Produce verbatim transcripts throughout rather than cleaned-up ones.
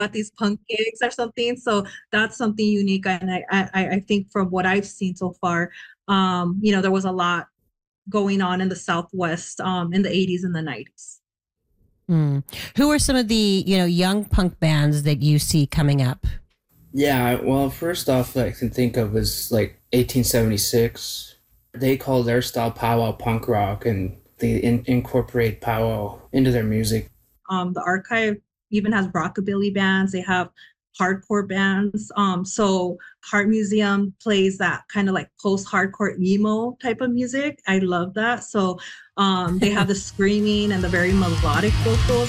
at these punk gigs or something. So that's something unique. And I, I, I think from what I've seen so far, um, you know, there was a lot going on in the Southwest um, in the eighties and the nineties. Mm. Who are some of the, you know, young punk bands that you see coming up? Yeah, well, first off, I can think of is like eighteen seventy-six. They call their style powwow punk rock, and they in- incorporate powwow into their music. Um, the archive even has rockabilly bands. They have hardcore bands. Um, so Heart Museum plays that kind of like post-hardcore emo type of music. I love that. So um, they have the screaming and the very melodic vocals.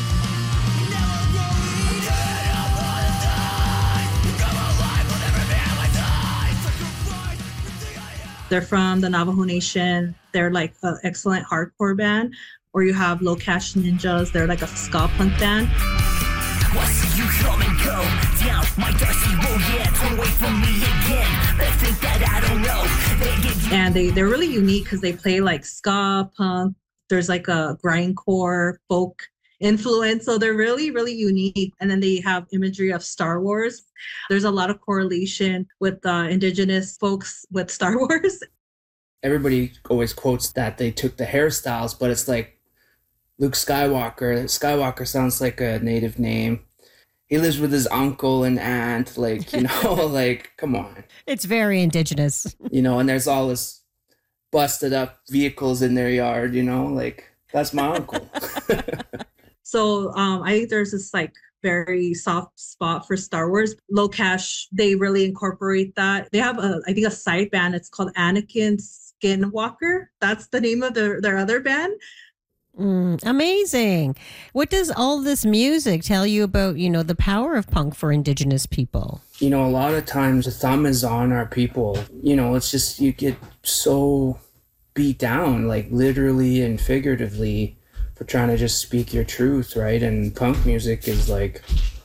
They're from the Navajo Nation. They're like an excellent hardcore band. Or you have Low Cash Ninjas. They're like a ska punk band. You come and go down my dusty road, yeah, don't wait for me again. They think that I don't know. They and they, they're really unique because they play like ska, punk. There's like a grindcore, folk influence. So they're really, really unique. And then they have imagery of Star Wars. There's a lot of correlation with uh, indigenous folks with Star Wars. Everybody always quotes that they took the hairstyles, but it's like Luke Skywalker. Skywalker sounds like a native name. He lives with his uncle and aunt, like, you know, like, come on. It's very indigenous. You know, and there's all this busted up vehicles in their yard, you know, like, that's my uncle. So um, I think there's this like very soft spot for Star Wars. Low Cash, they really incorporate that. They have a, I think a side band. It's called Anakin Skinwalker. That's the name of their, their other band. Mm, amazing. What does all this music tell you about, you know, the power of punk for indigenous people? You know, a lot of times the thumb is on our people. You know, it's just, you get so beat down, like literally and figuratively, for trying to just speak your truth, right? And punk music is like,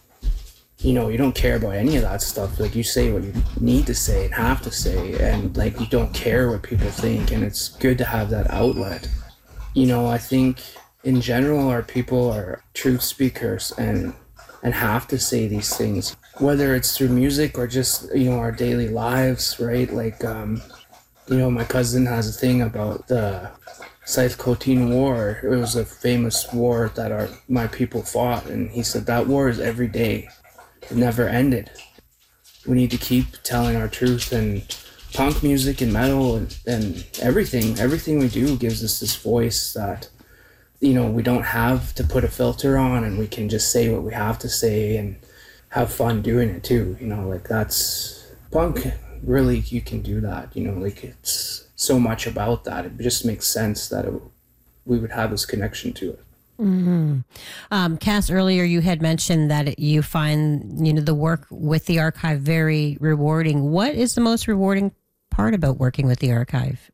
you know, you don't care about any of that stuff. Like, you say what you need to say and have to say, and like, you don't care what people think, and it's good to have that outlet. You know, I think in general our people are truth speakers and and have to say these things, whether it's through music or just, you know, our daily lives, right? Like, um, you know, my cousin has a thing about the Scythe-Cotin War. It was a famous war that our my people fought, and he said that war is every day. It never ended. We need to keep telling our truth, and punk music and metal and, and everything, everything we do gives us this voice that, you know, we don't have to put a filter on, and we can just say what we have to say and have fun doing it too. You know, like, that's punk. Really, you can do that. You know, like, it's so much about that. It just makes sense that it, we would have this connection to it. Mm-hmm. Um, Cass, earlier you had mentioned that you find, you know, the work with the archive very rewarding. What is the most rewarding part about working with the archive?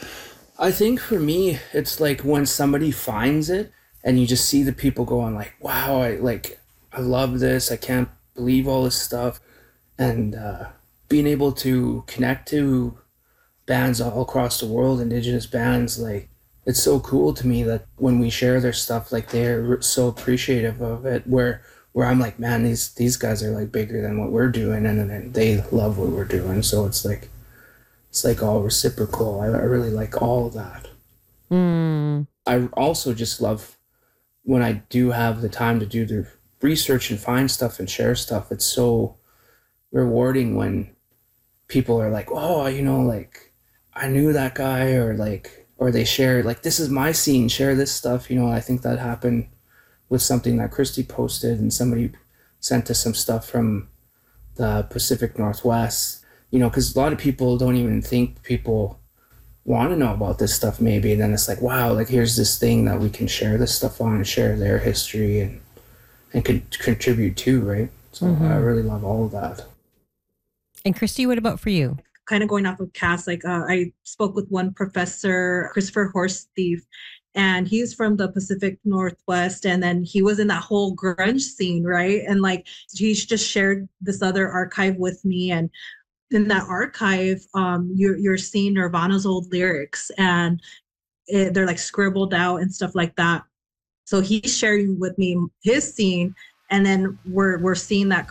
I think for me, it's like when somebody finds it and you just see the people going like, wow, I like, I love this. I can't believe all this stuff. And uh, being able to connect to bands all across the world, indigenous bands, like, it's so cool to me that when we share their stuff, like, they're so appreciative of it, where where I'm like, man, these these guys are like bigger than what we're doing, and then they love what we're doing. So it's like, it's like all reciprocal. I, I really like all of that. Mm. I also just love when I do have the time to do the research and find stuff and share stuff. It's so rewarding when people are like, oh, you know, like, I knew that guy, or like, or they share, like, this is my scene, share this stuff. You know, I think that happened with something that Christy posted, and somebody sent us some stuff from the Pacific Northwest, you know, because a lot of people don't even think people want to know about this stuff maybe. And then it's like, wow, like, here's this thing that we can share this stuff on and share their history and, and could contribute to, right? So mm-hmm. I really love all of that. And Christy, what about for you? Kind of going off of Cass, like uh, I spoke with one professor, Christopher Horsethief, and he's from the Pacific Northwest, and then he was in that whole grunge scene, right? And like, he's just shared this other archive with me, and in that archive, um, you're you're seeing Nirvana's old lyrics, and it, they're like scribbled out and stuff like that. So he's sharing with me his scene, and then we're we're seeing that